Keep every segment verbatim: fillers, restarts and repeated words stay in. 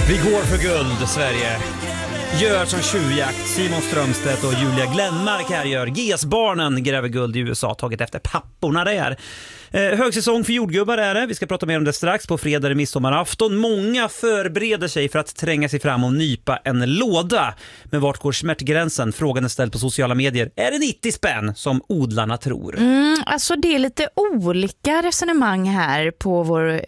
Vi går för guld, Sverige. Gör som tjuvjakt. Simon Strömstedt och Julia Glenmark här gör. G S-barnen gräver guld i U S A, taget efter papporna där. Eh, högsäsong för jordgubbar är det. Vi ska prata mer om det strax. På fredag är midsommarafton. Många förbereder sig för att tränga sig fram och nypa en låda. Men vart går smärtgränsen? Frågan är ställd på sociala medier. Är det nittio spänn som odlarna tror? Mm, alltså det är lite olika resonemang här på vår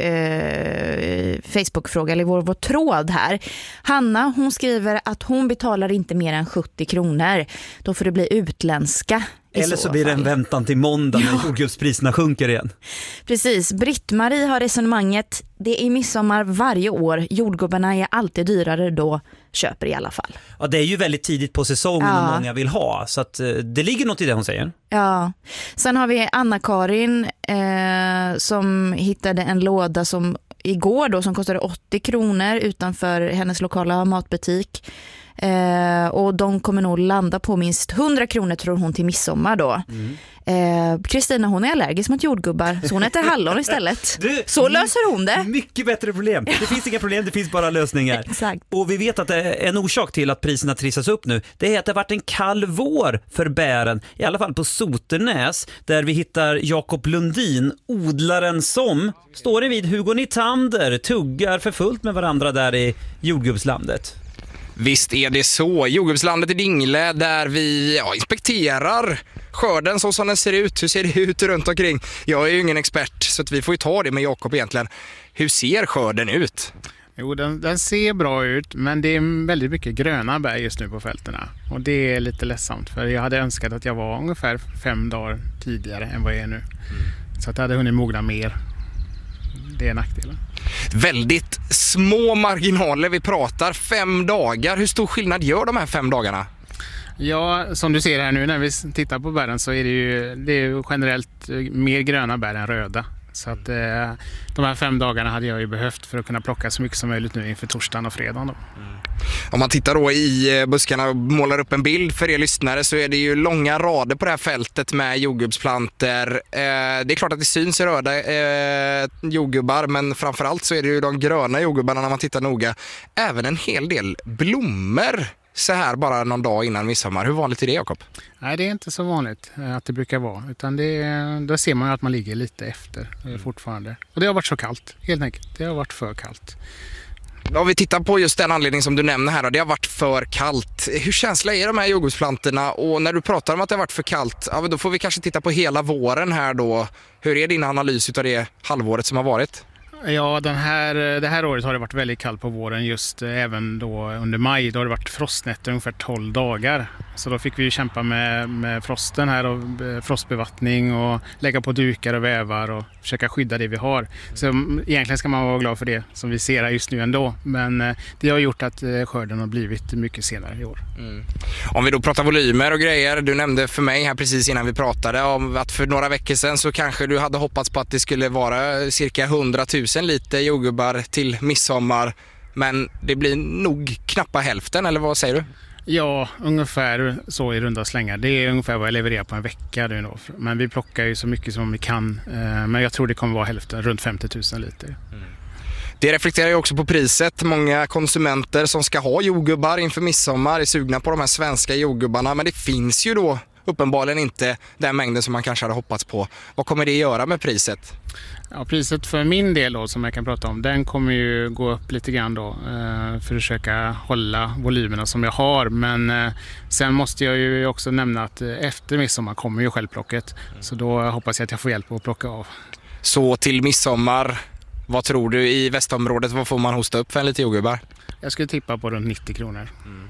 eh, Facebook-fråga eller vår, vår tråd här. Hanna, hon skriver att hon betalar inte mer än sjuttio kronor. Då får det bli utländska. Eller så, så blir det en väntan till måndag när ja. jordgubbspriserna sjunker igen. Precis. Britt-Marie har resonemanget. Det är midsommar varje år. Jordgubbarna är alltid dyrare då. Köper i alla fall. Ja, det är ju väldigt tidigt på säsongen ja. och många vill ha. Så att, det ligger något i det hon säger. Ja. Sen har vi Anna-Karin eh, som hittade en låda som igår då som kostade åttio kronor utanför hennes lokala matbutik. Eh, och de kommer nog landa på minst hundra kronor tror hon till midsommar då. Kristina mm. eh, hon är allergisk mot jordgubbar så hon äter hallon istället. Du, så löser hon det. Mycket bättre problem. Det finns inga problem, det finns bara lösningar. Exakt. Och vi vet att det är en orsak till att priserna trissas upp nu. Det är att det har varit en kall vår för bären. I alla fall på Soternäs där vi hittar Jakob Lundin, odlaren som står vid Hugo Nitander, tuggar för fullt med varandra där i jordgubbslandet. Visst är det så. Jordgubbslandet i Dingle där vi ja, inspekterar skörden så som den ser ut. Hur ser det ut runt omkring? Jag är ju ingen expert så att vi får ju ta det med Jakob egentligen. Hur ser skörden ut? Jo, den, den ser bra ut men det är väldigt mycket gröna bär just nu på fälterna. Och det är lite ledsamt för jag hade önskat att jag var ungefär fem dagar tidigare än vad jag är nu. Mm. Så att jag hade hunnit mogna mer. Det är nackdelen. Väldigt små marginaler vi pratar, fem dagar. Hur stor skillnad gör de här fem dagarna? Ja, som du ser här nu när vi tittar på bären så är det ju, det är ju generellt mer gröna bär än röda. Så att eh, de här fem dagarna hade jag ju behövt för att kunna plocka så mycket som möjligt nu inför torsdagen och fredagen då. Mm. Om man tittar då i buskarna och målar upp en bild för er lyssnare så är det ju långa rader på det här fältet med jordgubbsplanter. Eh, det är klart att det syns röda eh, jordgubbar men framförallt så är det ju de gröna jordgubbarna när man tittar noga. Även en hel del blommor så här bara någon dag innan midsommar. Hur vanligt är det, Jakob? Nej, det är inte så vanligt att det brukar vara. Utan det, då ser man ju att man ligger lite efter mm. fortfarande. Och det har varit så kallt, helt enkelt. Det har varit för kallt. Om vi tittar på just den anledning som du nämner här, då, det har varit för kallt. Hur känsliga är de här jordgubbsplantorna? Och när du pratar om att det har varit för kallt, ja, då får vi kanske titta på hela våren här då. Hur är din analys av det halvåret som har varit? Ja, den här, det här året har det varit väldigt kallt på våren just även då under maj. Då har det varit frostnätter ungefär tolv dagar. Så då fick vi kämpa med, med frosten här och frostbevattning och lägga på dukar och vävar och försöka skydda det vi har. Så egentligen ska man vara glad för det som vi ser här just nu ändå. Men det har gjort att skörden har blivit mycket senare i år. Mm. Om vi då pratar volymer och grejer. Du nämnde för mig här precis innan vi pratade om att för några veckor sedan så kanske du hade hoppats på att det skulle vara cirka hundratusen liter jordgubbar till midsommar. Men det blir nog knappt hälften, eller vad säger du? Ja, ungefär så i runda slängar. Det är ungefär vad jag levererar på en vecka nu då. Men vi plockar ju så mycket som vi kan. Men jag tror det kommer vara hälften, runt femtio tusen liter. Mm. Det reflekterar ju också på priset. Många konsumenter som ska ha jordgubbar inför midsommar är sugna på de här svenska jordgubbarna. Men det finns ju då uppenbarligen inte den mängden som man kanske hade hoppats på. Vad kommer det göra med priset? Ja, priset för min del då, som jag kan prata om, den kommer ju gå upp lite grann då för att försöka hålla volymerna som jag har. Men sen måste jag ju också nämna att efter midsommar kommer ju självplocket. Så då hoppas jag att jag får hjälp att plocka av. Så till midsommar, vad tror du i västområdet, vad får man hosta upp för en lite jordgubbar? Jag skulle tippa på runt nittio kronor. Mm.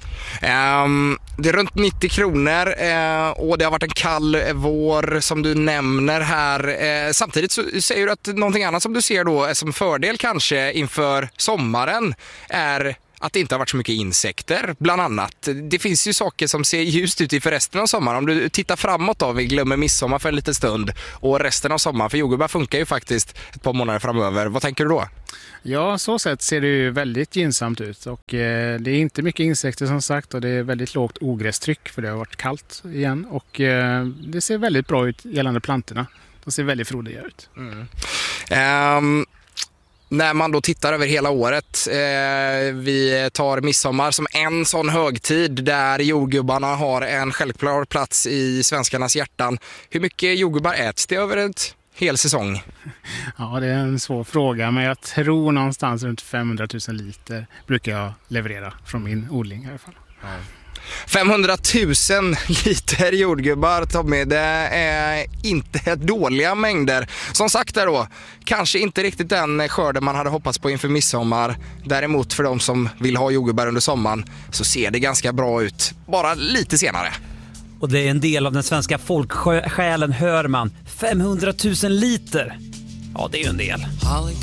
Um, det är runt nittio kronor uh, och det har varit en kall vår som du nämner här. Uh, samtidigt så säger du att någonting annat som du ser då som fördel kanske inför sommaren är att det inte har varit så mycket insekter bland annat. Det finns ju saker som ser ljust ut i för resten av sommaren. Om du tittar framåt då, vi glömmer midsommar för en liten stund och resten av sommaren, för jordgubbar funkar ju faktiskt ett par månader framöver. Vad tänker du då? Ja, så sett ser det ju väldigt gynnsamt ut och eh, det är inte mycket insekter som sagt och det är väldigt lågt ogrästryck för det har varit kallt igen och eh, det ser väldigt bra ut gällande plantorna. De ser väldigt frodiga ut. Mm. Um... När man då tittar över hela året, eh, vi tar midsommar som en sån högtid där jordgubbarna har en självklar plats i svenskarnas hjärtan. Hur mycket jordgubbar äts det över ett hel säsong? Ja, det är en svår fråga, men jag tror någonstans runt femhundratusen liter brukar jag leverera från min odling i alla fall. Ja. femhundratusen liter jordgubbar, Tommy, det är inte dåliga mängder. Som sagt där då, kanske inte riktigt den skörden man hade hoppats på inför midsommar. Däremot för de som vill ha jordgubbar under sommaren så ser det ganska bra ut, bara lite senare. Och det är en del av den svenska folksjälen, hör man. femhundratusen liter. Ja, det är ju en del.